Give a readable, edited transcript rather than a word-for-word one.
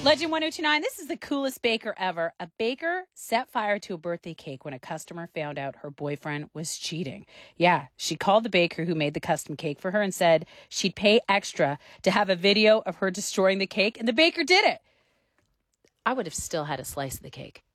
Legend 1029, this is the coolest baker ever. A baker set fire to a birthday cake when a customer found out her boyfriend was cheating. Yeah, she called the baker who made the custom cake for her and said she'd pay extra to have a video of her destroying the cake, and the baker did it. I would have still had a slice of the cake.